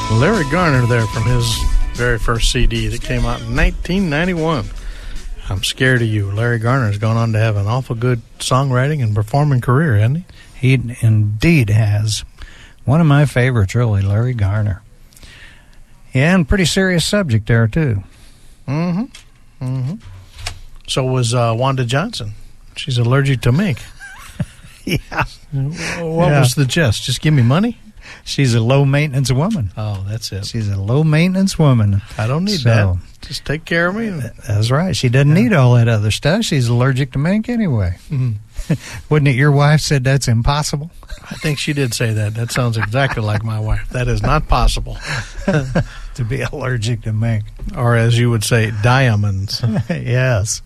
Larry Garner there from his very first CD that came out in 1991. I'm Scared of You. Larry Garner has gone on to have an awful good songwriting and performing career, hasn't he? He indeed has. One of my favorites, really, Larry Garner. Yeah, and pretty serious subject there, too. Mm-hmm. Mm-hmm. So was Wanda Johnson. She's allergic to mink. Yeah. What was the gist? Just give me money? She's a low-maintenance woman. Oh, that's it. She's a low-maintenance woman. I don't need that. Just take care of me. That's right. She doesn't need all that other stuff. She's allergic to mink anyway. Mm-hmm. Wouldn't it your wife said that's impossible? I think she did say that. That sounds exactly like my wife. That is not possible. To be allergic to mink. Or as you would say, diamonds. Yes.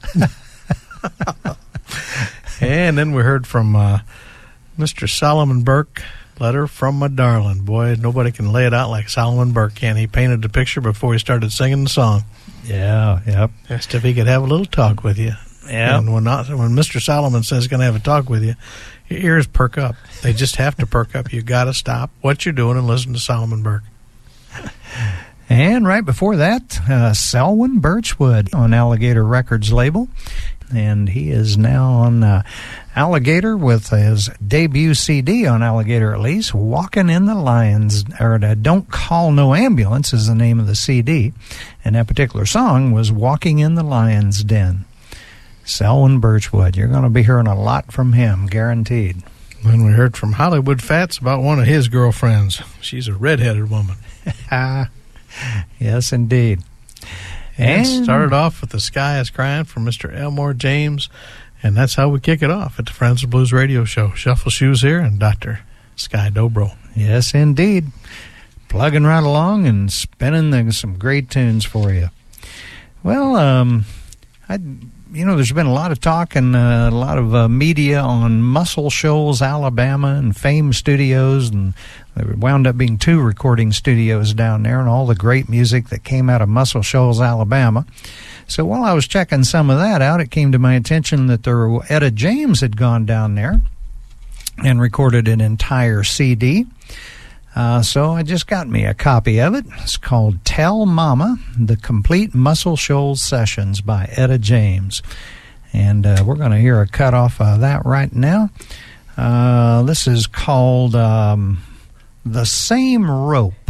And then we heard from Mr. Solomon Burke, Letter from My Darling. Boy, nobody can lay it out like Solomon Burke can. He painted the picture before he started singing the song. Yeah, yep. Asked if he could have a little talk with you. Yeah. And when Mr. Solomon says he's going to have a talk with you, your ears perk up. They just have to perk up. You got to stop what you're doing and listen to Solomon Burke. And right before that, Selwyn Birchwood on Alligator Records label. And he is now on Alligator with his debut CD on Alligator, at least, Walking in the Lions, or Don't Call No Ambulance is the name of the CD. And that particular song was Walking in the Lion's Den. Selwyn Birchwood. You're going to be hearing a lot from him, guaranteed. And we heard from Hollywood Fats about one of his girlfriends. She's a redheaded woman. Yes, indeed. And started off with The Sky is Crying from Mr. Elmore James. And that's how we kick it off at the Friends of Blues radio show. Shuffle Shoes here and Dr. Sky Dobro. Yes, indeed. Plugging right along and spinning some great tunes for you. Well, there's been a lot of talk and a lot of media on Muscle Shoals, Alabama, and Fame Studios, and there wound up being 2 recording studios down there, and all the great music that came out of Muscle Shoals, Alabama. So while I was checking some of that out, it came to my attention that Etta James had gone down there and recorded an entire CD. So I just got me a copy of it. It's called Tell Mama, The Complete Muscle Shoals Sessions by Etta James. And we're going to hear a cut off of that right now. This is called The Same Rope.